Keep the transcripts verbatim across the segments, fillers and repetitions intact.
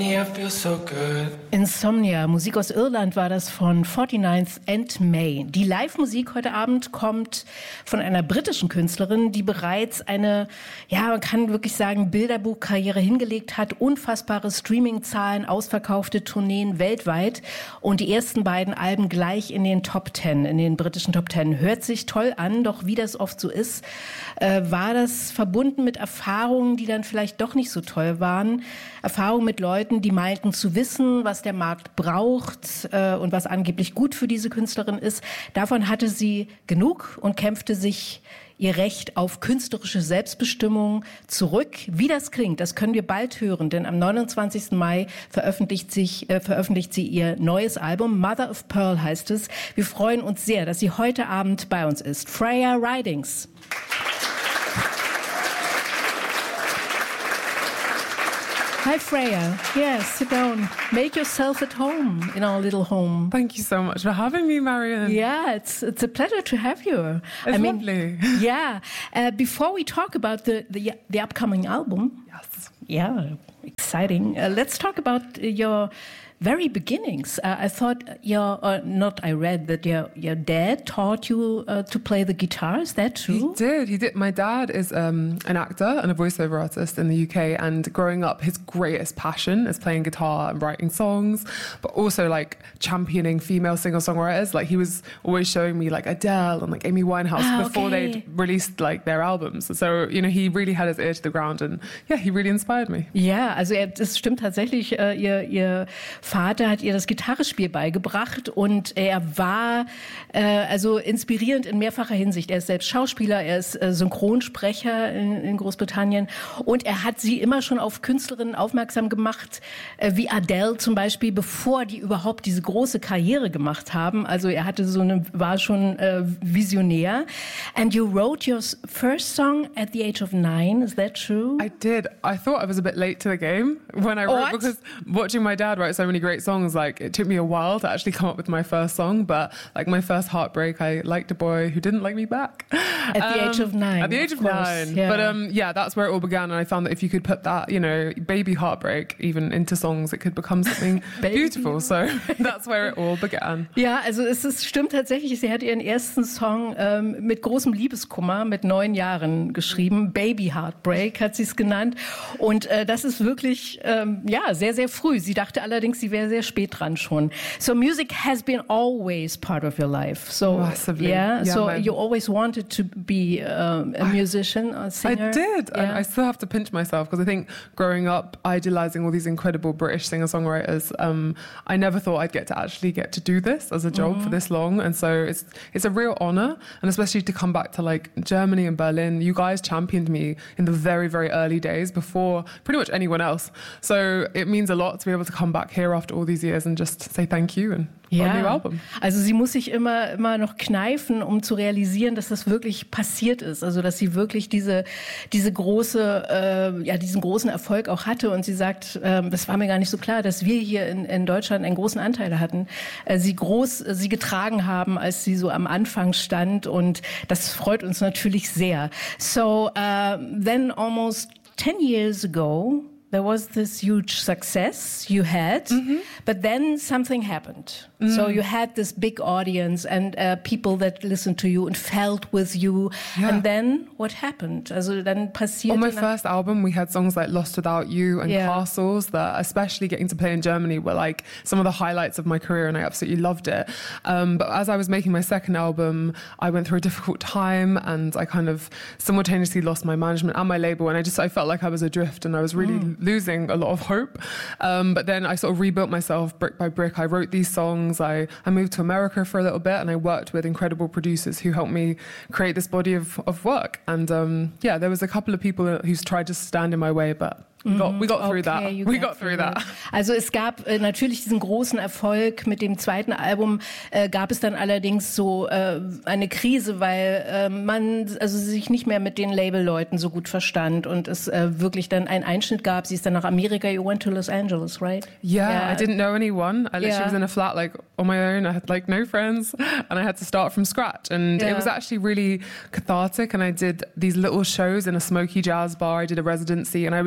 Insomnia, Musik aus Irland war das von forty-ninth and May. Die Live-Musik heute Abend kommt von einer britischen Künstlerin, die bereits eine, ja, man kann wirklich sagen, Bilderbuchkarriere hingelegt hat, unfassbare Streaming-Zahlen, ausverkaufte Tourneen weltweit und die ersten beiden Alben gleich in den Top Ten, in den britischen Top Ten. Hört sich toll an, doch wie das oft so ist, äh, war das verbunden mit Erfahrungen, die dann vielleicht doch nicht so toll waren. Erfahrungen mit Leuten, die meinten zu wissen, was der Markt braucht äh, und was angeblich gut für diese Künstlerin ist. Davon hatte sie genug und kämpfte sich ihr Recht auf künstlerische Selbstbestimmung zurück. Wie das klingt, das können wir bald hören, denn am neunundzwanzigsten Mai veröffentlicht, sich, äh, veröffentlicht sie ihr neues Album. Mother of Pearl heißt es. Wir freuen uns sehr, dass sie heute Abend bei uns ist. Freya Ridings. Hi, Freya. Yes, sit down. Make yourself at home in our little home. Thank you so much for having me, Marion. Yeah, it's it's a pleasure to have you. It's I mean, lovely. Yeah. Uh, before we talk about the, the the upcoming album, Yes. yeah, exciting. Uh, let's talk about your very beginnings. Uh, I thought your, uh, not I read that your your dad taught you uh, to play the guitar. Is that true? He did. He did. My dad is um, an actor and a voiceover artist in the U K. And growing up, his greatest passion is playing guitar and writing songs, but also like championing female singer-songwriters. Like he was always showing me like Adele and like Amy Winehouse Ah, before okay. they'd released like their albums. So, you know, he really had his ear to the ground and yeah, he really inspired me. Ja, also er, das stimmt tatsächlich. Äh, ihr, ihr Vater hat ihr das Gitarrespiel beigebracht und er war äh, also inspirierend in mehrfacher Hinsicht. Er ist selbst Schauspieler, er ist äh, Synchronsprecher in, in Großbritannien und er hat sie immer schon auf Künstlerinnen aufmerksam gemacht, äh, wie Adele zum Beispiel, bevor die überhaupt diese große Karriere gemacht haben. Also er hatte so eine, war schon äh, visionär. And you wrote your first song at the age of nine, is that true? I did. I thought I was a bit late to the game when I wrote What? because watching my dad write so many great songs, like it took me a while to actually come up with my first song. But like my first heartbreak, I liked a boy who didn't like me back. At the um, age of nine. At the age of, of course, nine. Yeah. But um, yeah, that's where it all began. And I found that if you could put that, you know, baby heartbreak even into songs, it could become something beautiful. So that's where it all began. Ja, also es ist, stimmt tatsächlich, sie hat ihren ersten Song ähm, mit großem Liebeskummer mit neun Jahren geschrieben. Baby Heartbreak hat sie es genannt. Und äh, das ist wirklich, ähm, ja, sehr, sehr früh. Sie dachte allerdings, sie wäre sehr spät dran schon. So music has been always part of your life. So, Massively. Yeah, Yeah, so man. you always wanted to be um, a musician, a singer? I did. Yeah. And I still have to pinch myself because I think growing up, idolizing all these incredible British singer-songwriters, um, I never thought I'd get to actually get to do this as a job Mm-hmm. for this long. And so it's it's a real honor. And especially to come back to like Germany and Berlin, you guys championed me in the very, very early days before pretty much anyone else. So it means a lot to be able to come back here after all these years and just say thank you and Ja, a new album. also sie muss sich immer, immer noch kneifen, um zu realisieren, dass das wirklich passiert ist. Also dass sie wirklich diese, diese große, äh, ja, diesen großen Erfolg auch hatte. Und sie sagt, äh, das war mir gar nicht so klar, dass wir hier in, in Deutschland einen großen Anteil hatten. Äh, sie groß, äh, sie getragen haben, als sie so am Anfang stand. Und das freut uns natürlich sehr. So, uh, then almost ten years ago, there was this huge success you had, mm-hmm. but then something happened. Mm. So you had this big audience and uh, people that listened to you and felt with you. Yeah. And then what happened? Also dann passierte... On my first album, we had songs like Lost Without You and Yeah. Castles that, especially getting to play in Germany, were like some of the highlights of my career and I absolutely loved it. Um, but as I was making my second album, I went through a difficult time and I kind of simultaneously lost my management and my label and I just, I felt like I was adrift and I was really mm. losing a lot of hope. Um, but then I sort of rebuilt myself brick by brick. I wrote these songs. I, I moved to America for a little bit and I worked with incredible producers who helped me create this body of, of work. And um, yeah, there was a couple of people who tried to stand in my way, but we got, we got through Okay, that. We got through that. Also es gab äh, natürlich diesen großen Erfolg mit dem zweiten Album, äh, gab es dann allerdings so äh, eine Krise, weil äh, man also sich nicht mehr mit den Labelleuten so gut verstand und es äh, wirklich dann einen Einschnitt gab. Sie ist dann nach Amerika, you went to Los Angeles, right? Yeah, Yeah. I didn't know anyone. I literally Yeah. was in a flat like on my own. I had like no friends and I had to start from scratch. And Yeah. it was actually really cathartic. And I did these little shows in a smoky jazz bar. I did a residency and I would write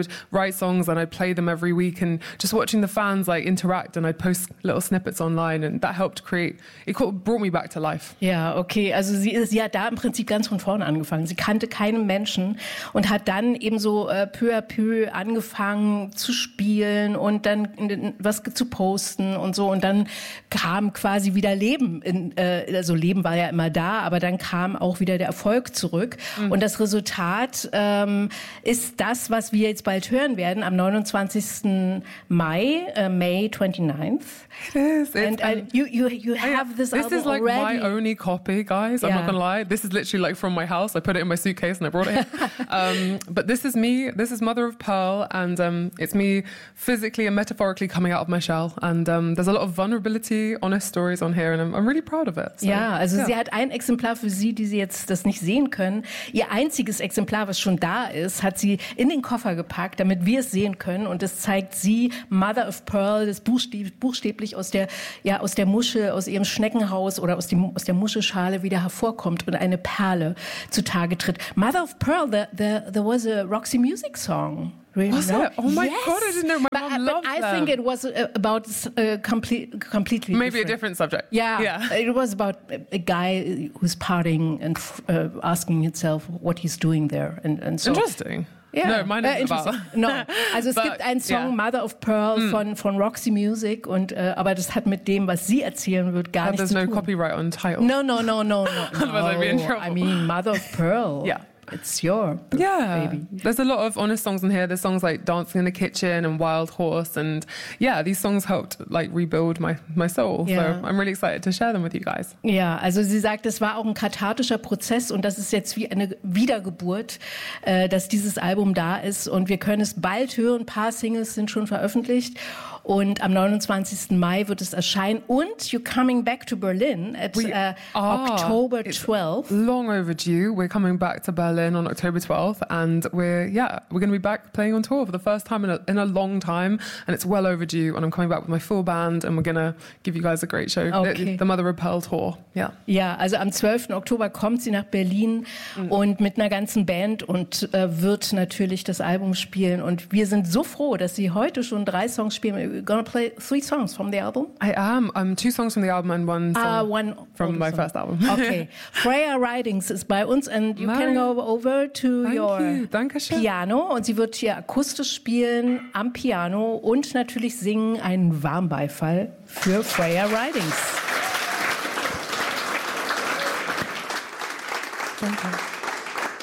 write songs and I'd play them every week, and just watching the fans like interact, and I'd post little snippets online, and that helped create, it brought me back to life. Ja, okay, also sie, sie hat da im Prinzip ganz von vorne angefangen. Sie kannte keinen Menschen und hat dann eben so äh, peu à peu angefangen zu spielen und dann was zu posten und so, und dann kam quasi wieder Leben, in, äh, also Leben war ja immer da, aber dann kam auch wieder der Erfolg zurück. Mhm. Und das Resultat ähm, ist das, was wir jetzt bald hören werden am neunundzwanzigsten Mai, uh, May twenty-ninth. It is. And uh, you, you, you have this, this album is like already. my only copy, guys. I'm yeah. not gonna lie. This is literally like from my house. I put it in my suitcase and I brought it here. um, but this is me. This is Mother of Pearl, and um, it's me physically and metaphorically coming out of my shell. And um, there's a lot of vulnerability, honest stories on here, and I'm, I'm really proud of it. So, ja, also yeah. sie hat ein Exemplar für Sie, die Sie jetzt das nicht sehen können. Ihr einziges Exemplar, was schon da ist, hat sie in den Koffer gepackt, damit wir es sehen können. Und es zeigt sie, Mother of Pearl, das buchstäblich, buchstäblich aus der, ja, aus der Muschel, aus ihrem Schneckenhaus oder aus, dem, aus der Muschelschale wieder hervorkommt und eine Perle zutage tritt. Mother of Pearl, there, there, there was a Roxy Music song. Really was know? it? Oh my yes. God, I didn't know. My but, mom but loved I them. think it was uh, about uh, complete, completely Maybe different. a different subject. Yeah, yeah. It was about a guy who's partying and uh, asking himself what he's doing there. And, and so, Interesting. Yeah. No, mine äh, isn't about. No. Also es But, gibt einen Song, yeah. Mother of Pearl, mm. von, von Roxy Music, und, äh, aber das hat mit dem, was sie erzählen wird, gar Uh, nichts there's zu no tun. copyright on title. No, no, no, no, no. Otherwise I'd be in trouble. I mean, Mother of Pearl. Yeah. It's your yeah, baby. There's a lot of honest songs in here. There's songs like Dancing in the Kitchen and Wild Horse, and yeah, these songs helped like rebuild my, my soul. Yeah. So I'm really excited to share them with you guys. Ja, also sie sagt, es war auch ein kathartischer Prozess, und das ist jetzt wie eine Wiedergeburt, äh, dass dieses Album da ist, und wir können es bald hören. Ein paar Singles sind schon veröffentlicht. Und am neunundzwanzigsten Mai wird es erscheinen. Und You're Coming Back to Berlin at We uh, are. October twelfth. Long overdue. We're coming back to Berlin on October twelfth, and we're yeah we're going to be back playing on tour for the first time in a, in a long time, and it's well overdue. And I'm coming back with my full band, and we're going to give you guys a great show. Okay. The, the Mother of Pearl tour. Yeah. Ja, also am zwölften Oktober kommt sie nach Berlin mhm. und mit einer ganzen Band und äh, wird natürlich das Album spielen. Und wir sind so froh, dass sie heute schon drei Songs spielen. We're gonna play three songs from the album. I am. Um, two songs from the album and one song uh, one from my song. first album. Okay. Freya Ridings ist bei uns, and you Nein. can go over to Thank your you. Dankeschön. Piano, und sie wird hier akustisch spielen am Piano und natürlich singen, einen Warmbeifall für Freya Ridings. Danke.